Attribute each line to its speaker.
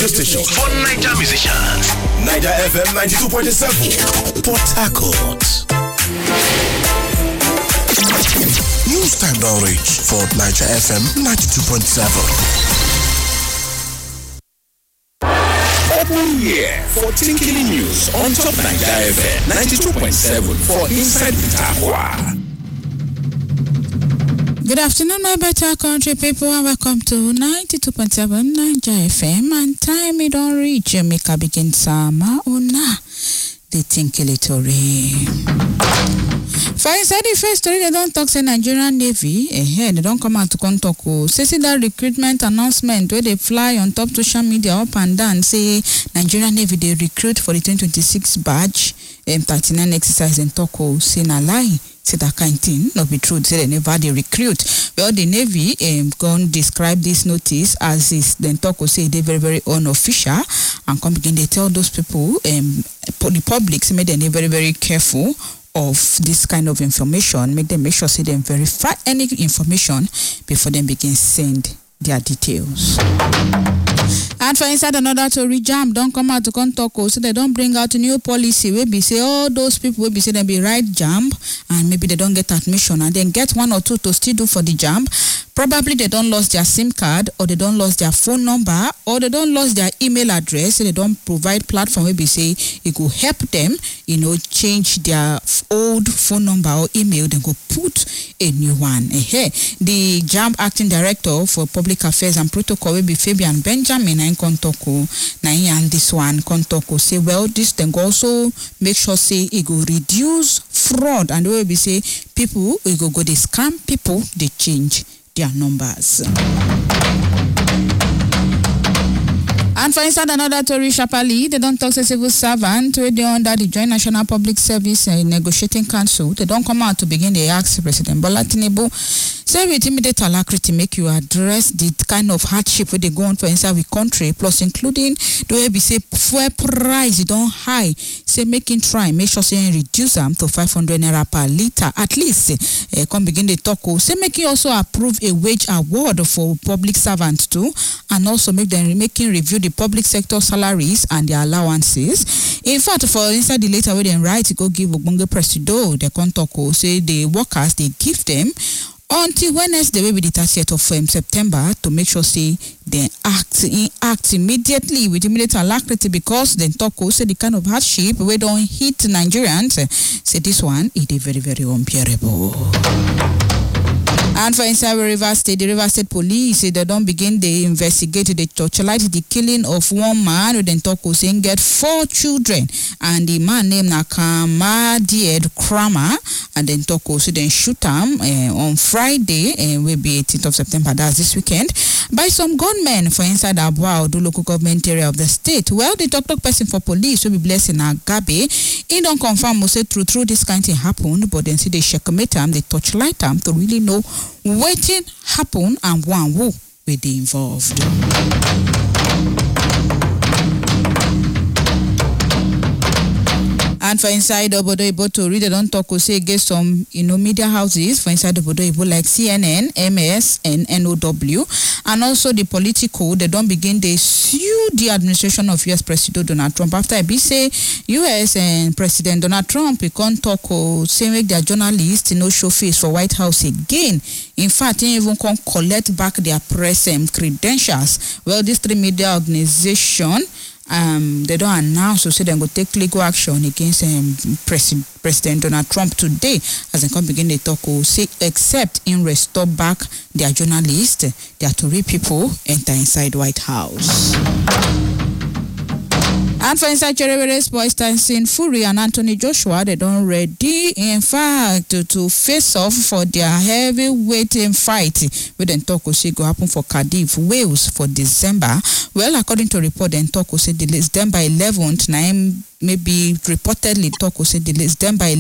Speaker 1: radio station
Speaker 2: for Niger musicians.
Speaker 1: Niger FM 92.7 Port Harcourt. News time don't reach for Niger FM 92.7. Open year for Tinkini News on Top Niger FM 92.7 for Inside Bitakwa.
Speaker 3: Good afternoon, my better country people, and welcome to 92.7 Niger FM. And time it don't reach, make a begin sama ona the Tinkilitori. For inside the first story, they don't talk say Nigerian Navy. They don't come out to talk. Say that recruitment announcement where they fly on top social media up and down. Say Nigerian Navy they recruit for the 2026 batch. 39 exercise in Toko. Say na lie. Say that kind of thing not be true. Say they never they recruit. Well, the Navy gonna describe this notice as is. Then Toko say they very very unofficial and come begin they tell those people the public say make them very very careful of this kind of information, make them make sure say them verify any information before them begin send their details. And for inside another story, JAMB don't come out to talk, so they don't bring out a new policy where be say all those people will be say they be right JAMB and maybe they don't get admission and then get one or two to still do for the JAMB. Probably they don't lost their SIM card or they don't lost their phone number or they don't lost their email address. So they don't provide platform where we say it could help them, change their old phone number or email, then go put a new one. The JAMB acting director for public affairs and protocol will be Fabian Benjamin and Kontoko. And this one Kontoko say, well, this then also make sure say it will reduce fraud and will be say people will go they scam people, they change their numbers. And for inside another Tory Shapali, they don't talk to civil servant where they under the Joint National Public Service Negotiating Council. They don't come out to begin they ask President Bola Tinubu say with immediate alacrity make you address the kind of hardship where they go on for inside the country, plus including the way we say fuel price it don't high. Say making try make sure say reduce them to 500 naira per liter at least. Come begin the talk. Say making also approve a wage award for public servants too, and also make them making review the public sector salaries and their allowances. In fact, for inside the letter where they write to go give Ogbonge Presido the Kontoko say the workers they give them until Wednesday will be the 30th of September to make sure say they act immediately with immediate alacrity because then Toko say the kind of hardship we don't hit Nigerians. Say this one it is very very unbearable. And for inside the River State Police say they don't begin they investigate they torchlight the killing of one man who then Toko saying get 4 children and the man named Nakamadied Krama and then Toko so then shoot him on Friday will be 18th of September, that's this weekend, by some gunmen for inside Abua Odo local government area of the state. Well, the talk person for police will be blessing Agabe. He don't confirm or say true this kind of thing happened, but then see they checkmate them, they torchlight them to really know what happened and one who will be involved. And for inside Obodo Ibo to read, they don't talk or say against some media houses for inside Obodo Ibo like CNN, MS, and NOW, and also the political. They don't begin they sue the administration of U.S. President Donald Trump after I say U.S. and President Donald Trump he can't talk or say make their journalists show face for White House again. In fact, they even can collect back their press credentials. Well, these 3 media organizations. They don't announce or say they're going to take legal action against President Donald Trump today as they come begin to talk or say except in restore back their journalists, their Tory people enter inside White House. And for inside Cherry Sports, Tyson Fury and Anthony Joshua, they don't ready, in fact, to face off for their heavyweight fight. We then talk say go happen for Cardiff, Wales for December. Well, according to report, then talk say the December 11th, maybe reportedly talk say the December 11th.